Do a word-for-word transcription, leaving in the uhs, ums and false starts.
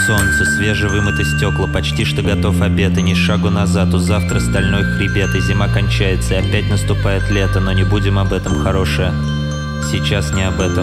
солнце, свежевымыты стекла, почти что готов обед, и ни шагу назад, у завтра стальной хребет, и зима кончается, и опять наступает лето, но не будем об этом, хорошее. Сейчас не об этом.